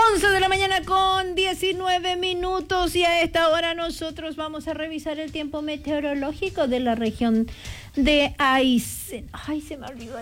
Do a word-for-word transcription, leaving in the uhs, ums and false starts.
once de la mañana con diecinueve minutos y a esta hora nosotros vamos a revisar el tiempo meteorológico de la región de Aysén. Ay, se me olvidó